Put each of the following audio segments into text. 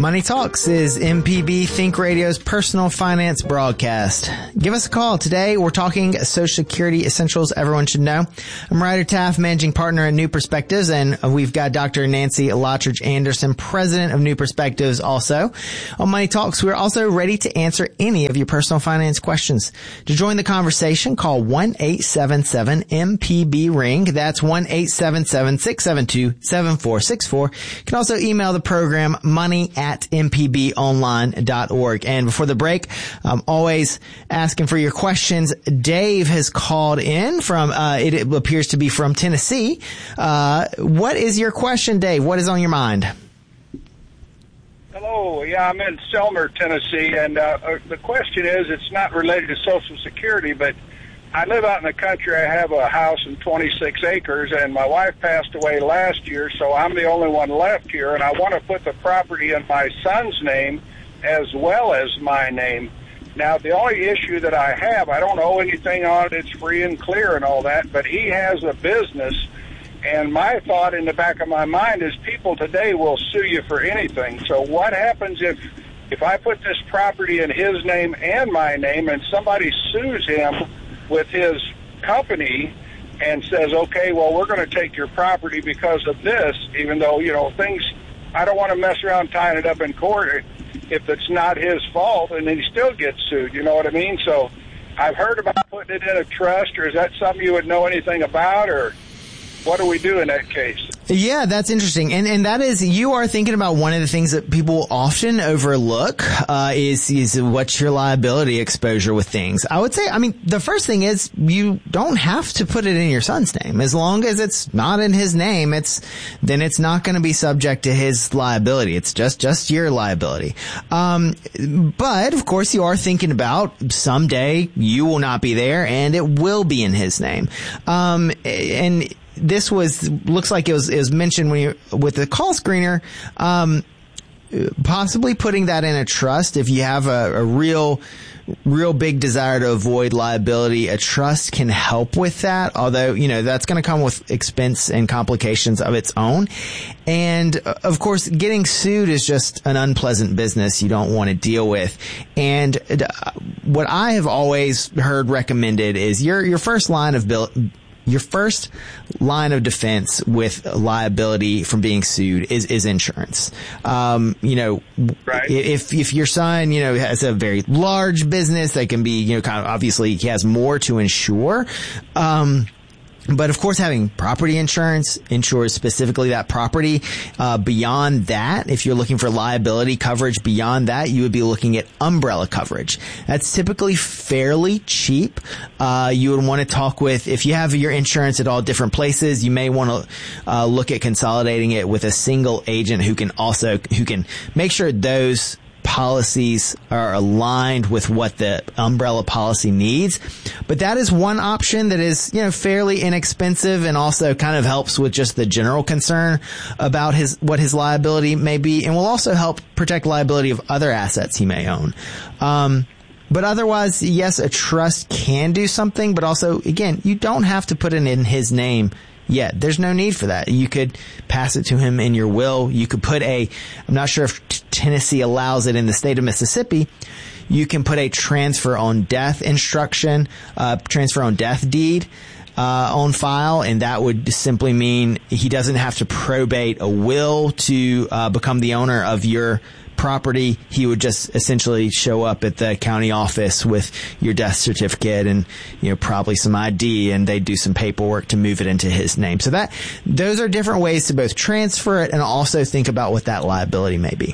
Money Talks is MPB Think Radio's personal finance broadcast. Give us a call today. We're talking Social Security essentials everyone should know. I'm Ryder Taff, managing partner at New Perspectives, and we've got Dr. Nancy Lottridge Anderson, president of New Perspectives, also. On Money Talks, we're also ready to answer any of your personal finance questions. To join the conversation, call 1-877-MPB-RING. That's 1-877-672-7464. You can also email the program money@mpbonline.org. And before the break, I'm always asking for your questions. Dave has called in from, it appears to be from Tennessee. What is your question, Dave? What is on your mind? Hello. Yeah, I'm in Selmer, Tennessee, and the question is, it's not related to Social Security, but I live out in the country. I have a house in 26 acres, and my wife passed away last year, so I'm the only one left here, and I want to put the property in my son's name as well as my name. Now, the only issue that I have, I don't owe anything on it. It's free and clear and all that, but he has a business, and my thought in the back of my mind is people today will sue you for anything. So what happens if I put this property in his name and my name and somebody sues him with his company and says, okay, well, we're going to take your property because of this, even though, you know, things, I don't want to mess around tying it up in court if it's not his fault, and then he still gets sued, you know what I mean? So I've heard about putting it in a trust, or is that something you would know anything about, or what do we do in that case? Yeah, that's interesting. And that is, you are thinking about one of the things that people often overlook, is what's your liability exposure with things. I would say, I mean, the first thing is you don't have to put it in your son's name. As long as it's not in his name, then it's not going to be subject to his liability. It's just your liability. But of course you are thinking about someday you will not be there and it will be in his name. And this looks like it was mentioned with the call screener, possibly putting that in a trust. If you have a real big desire to avoid liability, a trust can help with that. Although, you know, that's going to come with expense and complications of its own. And of course, getting sued is just an unpleasant business you don't want to deal with. And what I have always heard recommended is your first line of defense with liability from being sued is insurance. You know, right. If your son, you know, has a very large business that can be, you know, kind of obviously he has more to insure. But of course, having property insurance insures specifically that property. Beyond that, if you're looking for liability coverage beyond that, you would be looking at umbrella coverage. That's typically fairly cheap. You would want to talk with, if you have your insurance at all different places, you may want to look at consolidating it with a single agent who can make sure those policies are aligned with what the umbrella policy needs. But that is one option that is, you know, fairly inexpensive and also kind of helps with just the general concern about what his liability may be, and will also help protect liability of other assets he may own. But otherwise, yes, a trust can do something, but also, again, you don't have to put it in his name yet. There's no need for that. You could pass it to him in your will. You could put I'm not sure if Tennessee allows it in the state of Mississippi. You can put a transfer on death instruction, transfer on death deed, on file, and that would simply mean he doesn't have to probate a will to, become the owner of your property. He would just essentially show up at the county office with your death certificate and, you know, probably some ID, and they do some paperwork to move it into his name. So those are different ways to both transfer it and also think about what that liability may be.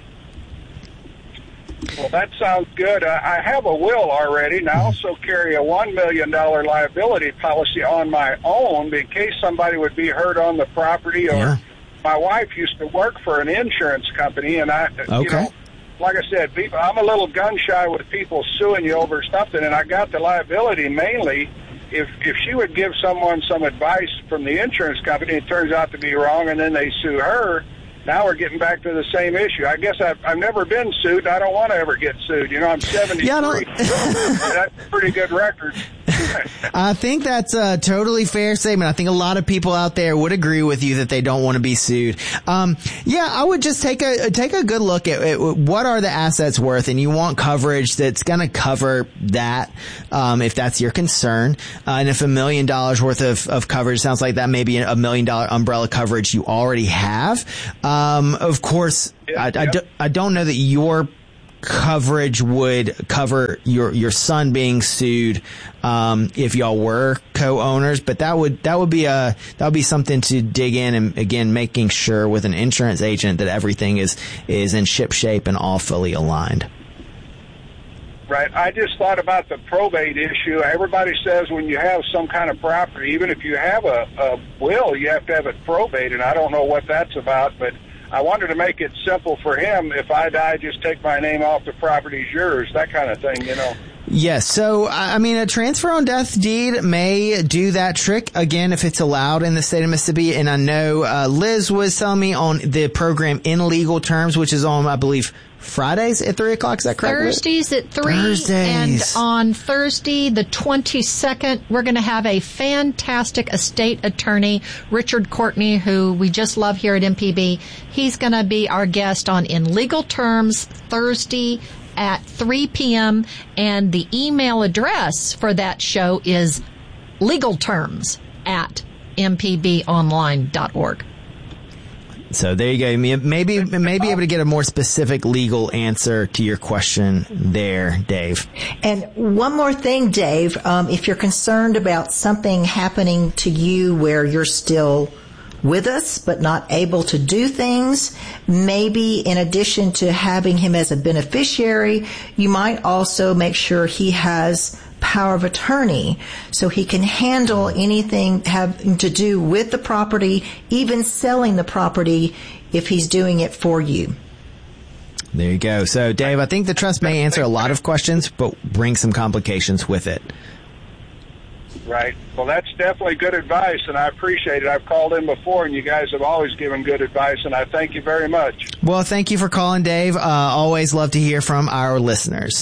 Well, that sounds good. I have a will already, and I also carry a $1 million liability policy on my own in case somebody would be hurt on the property. Or yeah. My wife used to work for an insurance company, and you know, like I said, I'm a little gun shy with people suing you over something, and I got the liability mainly if she would give someone some advice from the insurance company, it turns out to be wrong, and then they sue her. Now we're getting back to the same issue. I guess I've never been sued. I don't want to ever get sued. You know, I'm 73. Yeah, that's a pretty good record. I think that's a totally fair statement. I think a lot of people out there would agree with you that they don't want to be sued. I would just take a good look at what are the assets worth, and you want coverage that's going to cover that, if that's your concern. And if $1 million worth of coverage sounds like that may be $1 million umbrella coverage you already have. Of course, I don't know that your coverage would cover your son being sued if y'all were co-owners, but that would be something to dig in, and again making sure with an insurance agent that everything is in ship shape and all fully aligned. Right. I just thought about the probate issue. Everybody says when you have some kind of property, even if you have a will, you have to have it probated. I don't know what that's about, but I wanted to make it simple for him. If I die, just take my name off the property's yours, that kind of thing, Yes. So, a transfer on death deed may do that trick, again, if it's allowed in the state of Mississippi. And I know Liz was telling me on the program In Legal Terms, which is on, I believe, Fridays at 3 o'clock. Is that correct? Thursdays at 3. Thursdays. And on Thursday, the 22nd, we're going to have a fantastic estate attorney, Richard Courtney, who we just love here at MPB. He's going to be our guest on In Legal Terms Thursday at 3 p.m. And the email address for that show is legalterms@mpbonline.org. So there you go. Maybe able to get a more specific legal answer to your question there, Dave. And one more thing, Dave, if you're concerned about something happening to you where you're still with us but not able to do things, maybe in addition to having him as a beneficiary, you might also make sure he has power of attorney so he can handle anything having to do with the property, even selling the property if he's doing it for you. There you go. So, Dave, I think the trust may answer a lot of questions, but bring some complications with it. Right. Well, that's definitely good advice, and I appreciate it. I've called in before, and you guys have always given good advice, and I thank you very much. Well, thank you for calling, Dave. Always love to hear from our listeners.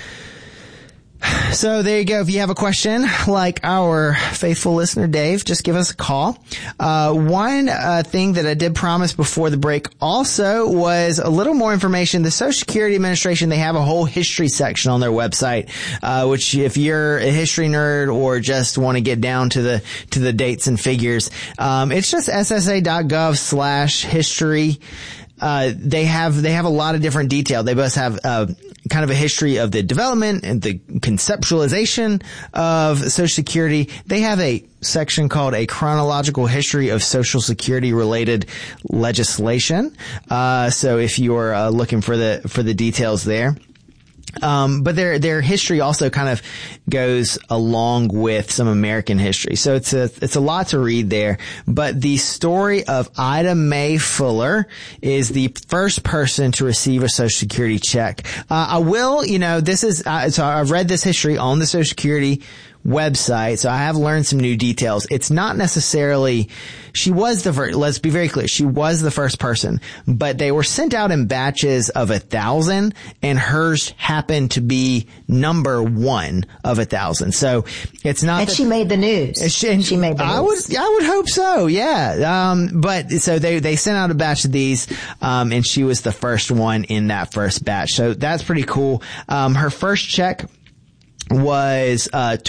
So there you go. If you have a question like our faithful listener, Dave, just give us a call. One thing that I did promise before the break also was a little more information. The Social Security Administration, they have a whole history section on their website, which if you're a history nerd or just want to get down to the dates and figures, it's just ssa.gov/history. They have a lot of different detail. They both have kind of a history of the development and the conceptualization of Social Security. They have a section called A Chronological History of Social Security Related Legislation. So if you're looking for the details there. But their history also kind of goes along with some American history. So it's a lot to read there. But the story of Ida Mae Fuller is the first person to receive a Social Security check. I will, this is, so I've read this history on the Social Security website, so I have learned some new details. It's not necessarily, she was the first, let's be very clear, she was the first person, but they were sent out in batches of 1,000, and hers happened to be number 1 of 1,000. So it's not and she made the news. She made the news. I would hope so, yeah. But so they sent out a batch of these, and she was the first one in that first batch. So that's pretty cool. Her first check was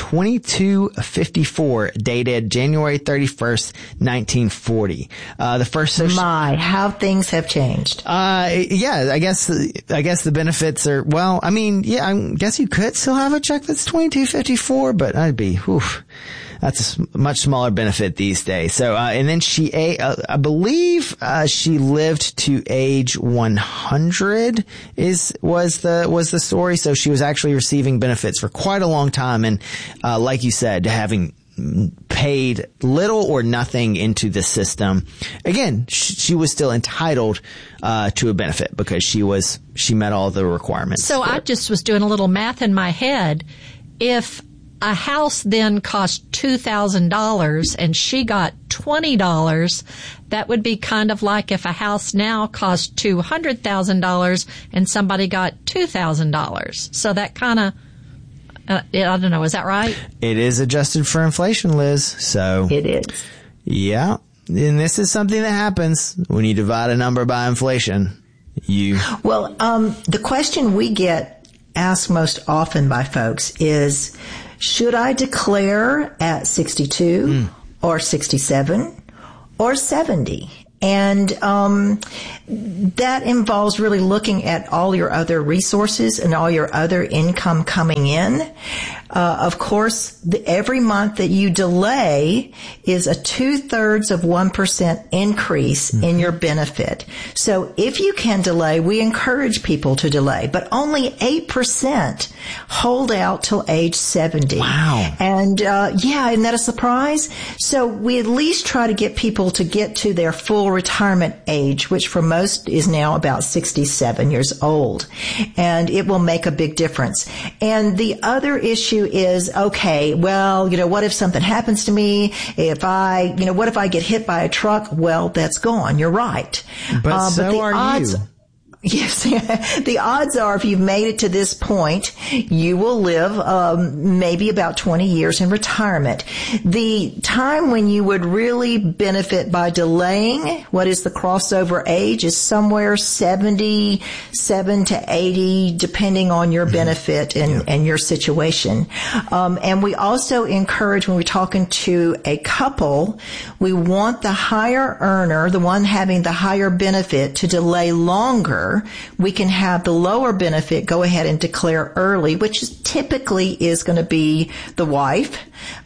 2254, dated January 31st, 1940. The first how things have changed. Yeah, I guess the benefits are, well, I guess you could still have a check that's 2254, but I'd be, that's a much smaller benefit these days. So, and then I believe, she lived to age 100 was the story. So she was actually receiving benefits for quite a long time. And, like you said, having paid little or nothing into the system. Again, she was still entitled, to a benefit because she met all the requirements. So I just was doing a little math in my head. If a house then cost $2,000 and she got $20, that would be kind of like if a house now costs $200,000 and somebody got $2,000. So that kind of, I don't know. Is that right? It is adjusted for inflation, Liz. So It is. Yeah. And this is something that happens when you divide a number by inflation. Well, the question we get asked most often by folks is, should I declare at 62 or 67 or 70? And that involves really looking at all your other resources and all your other income coming in. Of course, every month that you delay is a 2/3 increase in your benefit. So if you can delay, we encourage people to delay, but only 8% hold out till age 70. Wow. And isn't that a surprise? So we at least try to get people to get to their full retirement age, which for most is now about 67 years old. And it will make a big difference. And the other issue is, okay, well, what if something happens to me? What if I get hit by a truck? Well, that's gone. You're right. But so are you. Yes, the odds are if you've made it to this point, you will live maybe about 20 years in retirement. The time when you would really benefit by delaying what is the crossover age is somewhere 77 to 80, depending on your benefit and your situation. And we also encourage, when we're talking to a couple, we want the higher earner, the one having the higher benefit, to delay longer. We can have the lower benefit go ahead and declare early, which typically is going to be the wife.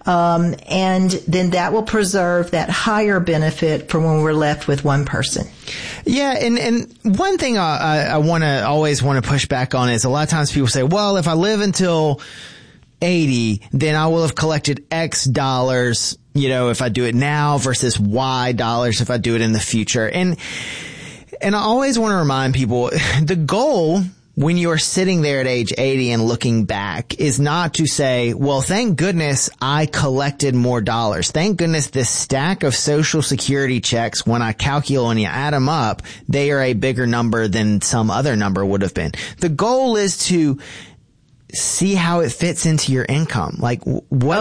And then that will preserve that higher benefit for when we're left with one person. Yeah. And one thing I always want to push back on is a lot of times people say, well, if I live until 80, then I will have collected X dollars, if I do it now versus Y dollars if I do it in the future. And I always want to remind people, the goal when you are sitting there at age 80 and looking back is not to say, well, thank goodness I collected more dollars. Thank goodness this stack of Social Security checks, when I calculate and you add them up, they are a bigger number than some other number would have been. The goal is to see how it fits into your income. Like what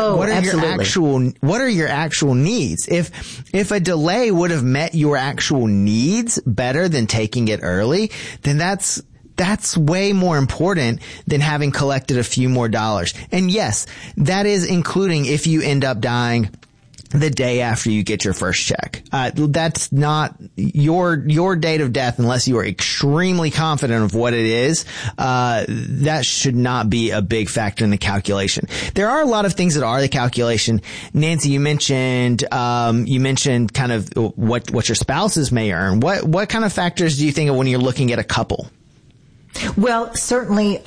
are your actual needs? If a delay would have met your actual needs better than taking it early, then that's way more important than having collected a few more dollars. And yes, that is including if you end up dying the day after you get your first check. That's not your date of death unless you are extremely confident of what it is. That should not be a big factor in the calculation. There are a lot of things that are the calculation. Nancy, you mentioned kind of what your spouses may earn. What kind of factors do you think of when you're looking at a couple? Well, certainly,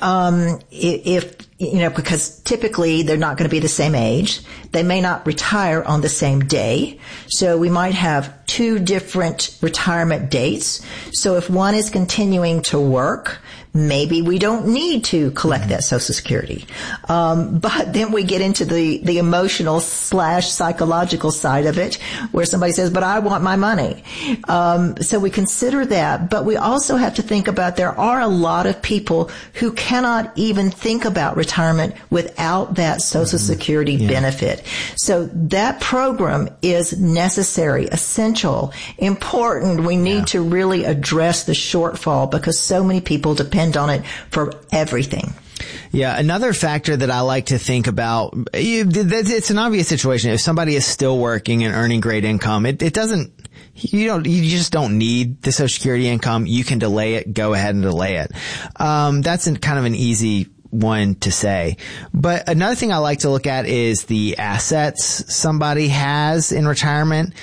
because typically they're not going to be the same age. They may not retire on the same day. So we might have two different retirement dates. So if one is continuing to work, maybe we don't need to collect that Social Security. But then we get into the emotional / psychological side of it, where somebody says, but I want my money. So we consider that, but we also have to think about there are a lot of people who cannot even think about retirement without that Social Security benefit. So that program is necessary, essential, important. We need to really address the shortfall because so many people depend on it for everything. Yeah, another factor that I like to think about, it's an obvious situation. If somebody is still working and earning great income, you just don't need the Social Security income. You can delay it, go ahead and delay it. That's kind of an easy one to say. But another thing I like to look at is the assets somebody has in retirement.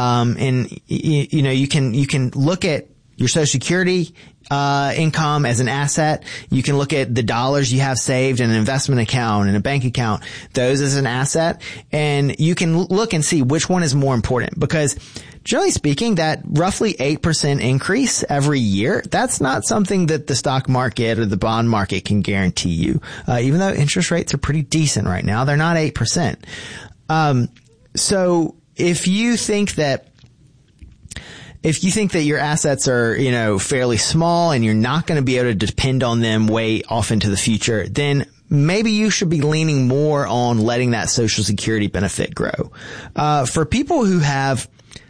You can look at your Social Security income as an asset. You can look at the dollars you have saved in an investment account and a bank account, those as an asset, and you can look and see which one is more important, because generally speaking, that roughly 8% increase every year, that's not something that the stock market or the bond market can guarantee you. Even though interest rates are pretty decent right now, they're not 8%. So if you think that your assets are, fairly small and you're not going to be able to depend on them way off into the future, then maybe you should be leaning more on letting that Social Security benefit grow. For people who have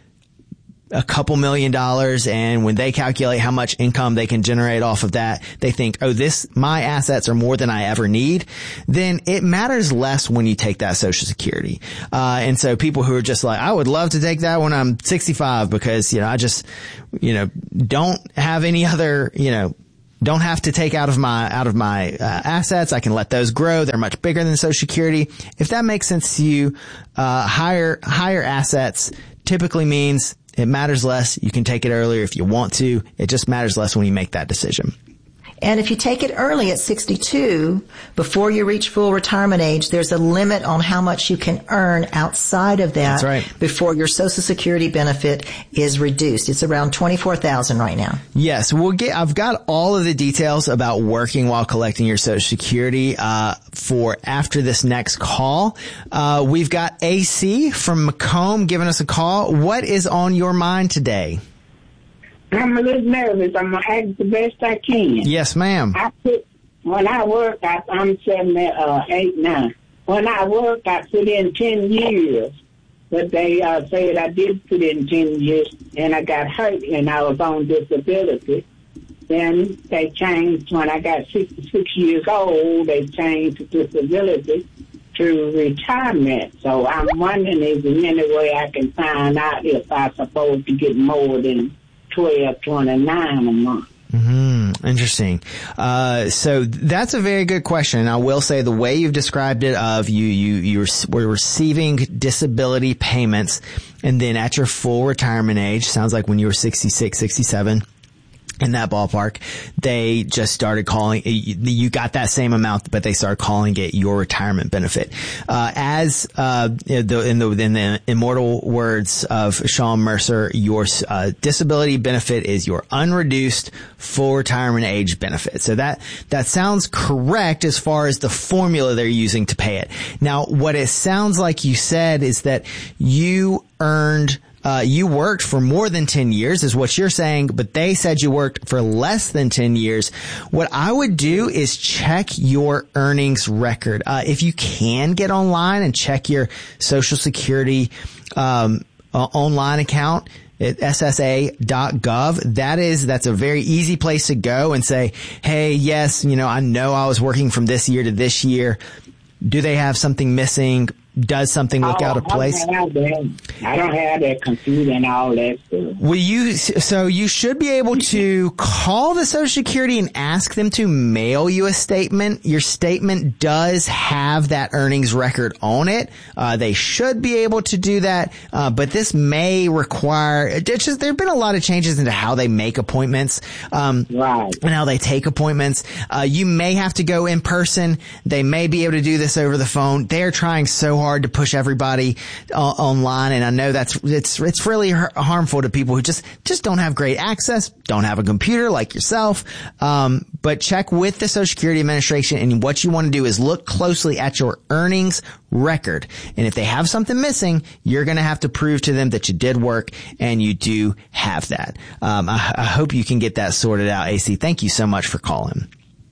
a couple $1 million, and when they calculate how much income they can generate off of that, they think, oh, my assets are more than I ever need, then it matters less when you take that Social Security. And so people who are just like, I would love to take that when I'm 65 because, I just, don't have any other, don't have to take out of my assets. I can let those grow. They're much bigger than Social Security. If that makes sense to you, higher assets typically means it matters less. You can take it earlier if you want to. It just matters less when you make that decision. And if you take it early at 62, before you reach full retirement age, there's a limit on how much you can earn outside of that. That's right. Before your Social Security benefit is reduced. It's around $24,000 right now. Yes, I've got all of the details about working while collecting your Social Security for after this next call. We've got AC from Macomb giving us a call. What is on your mind today? I'm a little nervous. I'm going to act the best I can. Yes, ma'am. When I work, I'm 78 now. When I work, I put in 10 years. But they said I did put in 10 years, and I got hurt, and I was on disability. Then they changed, when I got 66 years old, they changed disability to retirement. So I'm wondering if there's any way I can find out if I'm supposed to get more than $12.29 a month. Interesting. So that's a very good question. And I will say the way you've described it of you were receiving disability payments and then at your full retirement age, sounds like when you were 66, 67, in that ballpark, they just started calling, you got that same amount, but they started calling it your retirement benefit. In the immortal words of Sean Mercer, your disability benefit is your unreduced full retirement age benefit. So that sounds correct as far as the formula they're using to pay it. Now, what it sounds like you said is that you worked for more than 10 years is what you're saying, but they said you worked for less than 10 years. What I would do is check your earnings record. If you can get online and check your Social Security online account at ssa.gov, that's a very easy place to go and say, hey, yes, I know I was working from this year to this year. Do they have something missing? Does something look out of place? I don't have that computer and all that stuff. So you should be able to call the Social Security and ask them to mail you a statement. Your statement does have that earnings record on it. They should be able to do that. But this may require, there've been a lot of changes into how they make appointments, right, and how they take appointments. You may have to go in person. They may be able to do this over the phone. They're trying so hard to push everybody online, and I know it's really harmful to people who just don't have great access, don't have a computer like yourself. But check with the Social Security Administration, and what you want to do is look closely at your earnings record. And if they have something missing, you're going to have to prove to them that you did work and you do have that. I hope you can get that sorted out, AC. Thank you so much for calling.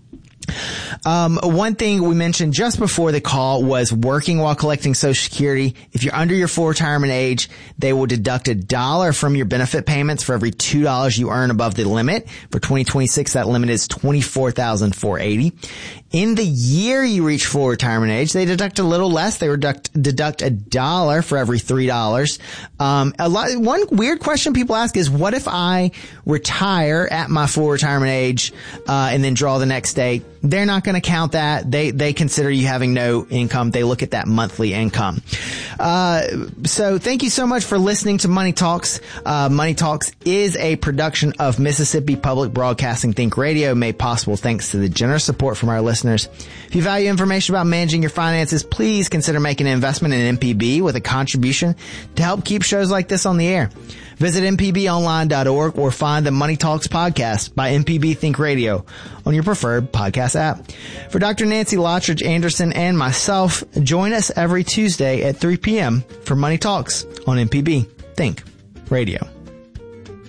One thing we mentioned just before the call was working while collecting Social Security. If you're under your full retirement age, they will deduct $1 from your benefit payments for every $2 you earn above the limit. For 2026, that limit is $24,480. In the year you reach full retirement age, they deduct a little less. They deduct $1 for every $3. One weird question people ask is, what if I retire at my full retirement age, and then draw the next day? They're not going to count that. They consider you having no income. They look at that monthly income. So thank you so much for listening to Money Talks. Money Talks is a production of Mississippi Public Broadcasting Think Radio, made possible thanks to the generous support from our listeners. If you value information about managing your finances, please consider making an investment in MPB with a contribution to help keep shows like this on the air. Visit mpbonline.org or find the Money Talks podcast by MPB Think Radio on your preferred podcast app. For Dr. Nancy Lottridge Anderson and myself, join us every Tuesday at 3 p.m. for Money Talks on MPB Think Radio.